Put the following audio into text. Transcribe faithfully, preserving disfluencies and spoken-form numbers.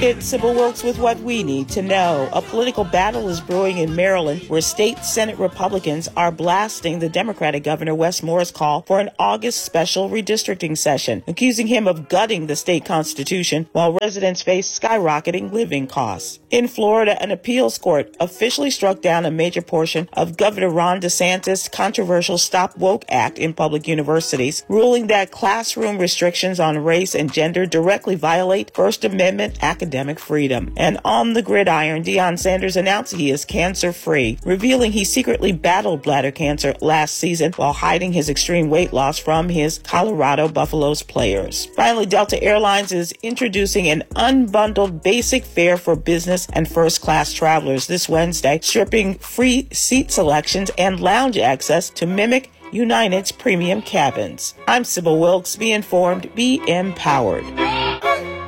It's Sybil Wilkes with what we need to know. A political battle is brewing in Maryland where state Senate Republicans are blasting the Democratic Governor Wes Moore's call for an August special redistricting session, accusing him of gutting the state constitution while residents face skyrocketing living costs. In Florida, an appeals court officially struck down a major portion of Governor Ron DeSantis' controversial Stop Woke Act in public universities, ruling that classroom restrictions on race and gender directly violate First Amendment academic freedom. And on the gridiron, Deion Sanders announced he is cancer-free, revealing he secretly battled bladder cancer last season while hiding his extreme weight loss from his Colorado Buffaloes players. Finally, Delta Airlines is introducing an unbundled basic fare for business and first-class travelers this Wednesday, stripping free seat selections and lounge access to mimic United's premium cabins. I'm Sybil Wilkes. Be informed, be empowered.